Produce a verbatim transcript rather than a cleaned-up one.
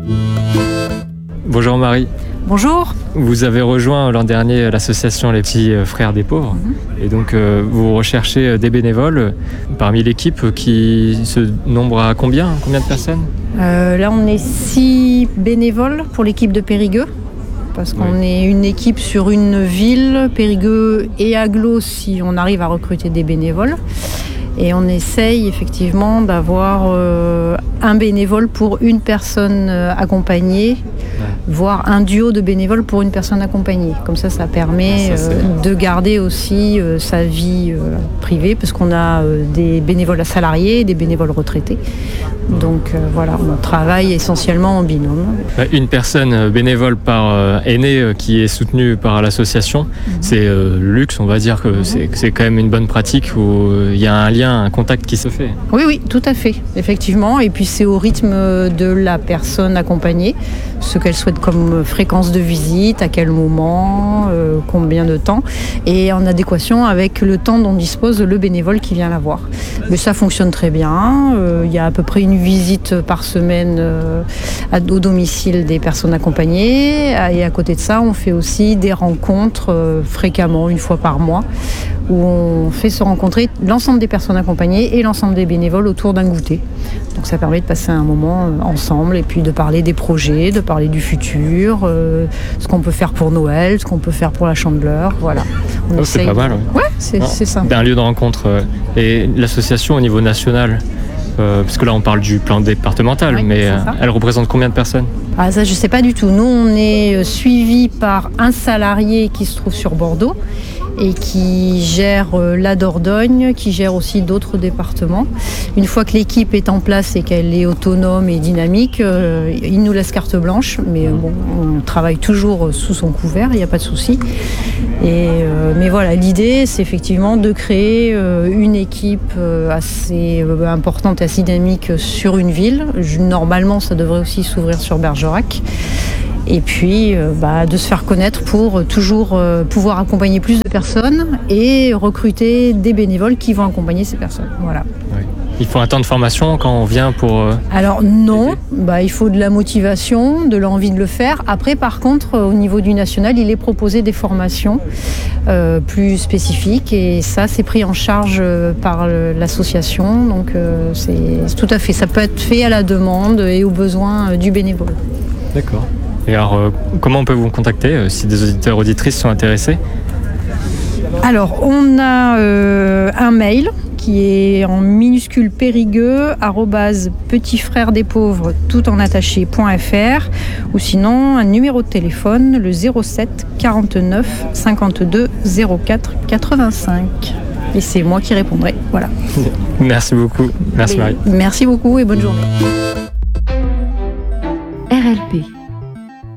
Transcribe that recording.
Bonjour Marie. Bonjour. Vous avez rejoint l'an dernier l'association Les Petits Frères des Pauvres. Mmh. Et donc euh, vous recherchez des bénévoles parmi l'équipe qui se nombre à combien Combien de personnes euh, Là on est six bénévoles pour l'équipe de Périgueux. Parce qu'on oui. est une équipe sur une ville, Périgueux et Aglo, si on arrive à recruter des bénévoles. Et on essaye effectivement d'avoir euh, un bénévole pour une personne euh, accompagnée, ouais. voire un duo de bénévoles pour une personne accompagnée. Comme ça, ça permet ça, euh, de garder aussi euh, sa vie euh, privée, parce qu'on a euh, des bénévoles salariés et des bénévoles retraités. Mmh. Donc euh, voilà, on travaille essentiellement en binôme. Une personne bénévole par euh, aîné euh, qui est soutenue par l'association, mmh. c'est euh, luxe, on va dire que mmh. c'est, c'est quand même une bonne pratique où il euh, y a un lien, un contact qui se fait. Oui, oui, tout à fait, effectivement. Et puis c'est au rythme de la personne accompagnée, ce qu'elle souhaite comme fréquence de visite, à quel moment, euh, combien de temps, et en adéquation avec le temps dont dispose le bénévole qui vient la voir. Mais ça fonctionne très bien. Euh, il y a à peu près une visite par semaine euh, au domicile des personnes accompagnées. Et à côté de ça, on fait aussi des rencontres euh, fréquemment, une fois par mois, où on fait se rencontrer l'ensemble des personnes accompagnées et l'ensemble des bénévoles autour d'un goûter. Donc ça permet de passer un moment ensemble et puis de parler des projets, de parler du futur, euh, ce qu'on peut faire pour Noël, ce qu'on peut faire pour la Chandeleur, voilà. On oh, essaye... C'est pas mal. Ouais, ouais c'est, c'est sympa. Un lieu de rencontre. Euh, et l'association au niveau national, euh, parce que là on parle du plan départemental, oui, mais euh, elle représente combien de personnes ? Ah ça je sais pas du tout. Nous on est suivi par un salarié qui se trouve sur Bordeaux et qui gère euh, la Dordogne, qui gère aussi d'autres départements. Une fois que l'équipe est en place et qu'elle est autonome et dynamique, euh, il nous laisse carte blanche, mais euh, bon, on travaille toujours sous son couvert, il n'y a pas de souci. Et, euh, mais voilà, l'idée, c'est effectivement de créer euh, une équipe euh, assez euh, importante, assez dynamique sur une ville. Normalement, ça devrait aussi s'ouvrir sur Bergerac. Et puis euh, bah, de se faire connaître pour toujours euh, pouvoir accompagner plus de personnes et recruter des bénévoles qui vont accompagner ces personnes. Voilà. Oui. Il faut un temps de formation quand on vient pour... Euh, Alors non, bah, il faut de la motivation, de l'envie de le faire. Après, par contre, au niveau du national, il est proposé des formations euh, plus spécifiques et ça, c'est pris en charge par l'association. Donc euh, c'est, c'est tout à fait, ça peut être fait à la demande et aux besoins du bénévole. D'accord. Et alors, euh, comment on peut vous contacter euh, si des auditeurs auditrices sont intéressés ? Alors, on a euh, un mail qui est en minuscule périgueux arobase petitsfrèresdespauvres tout en attaché point fr ou sinon un numéro de téléphone le zéro sept quarante-neuf cinquante-deux zéro quatre quatre-vingt-cinq. Et c'est moi qui répondrai. Voilà. Merci beaucoup. Merci et, Marie. Merci beaucoup et bonne journée. R L P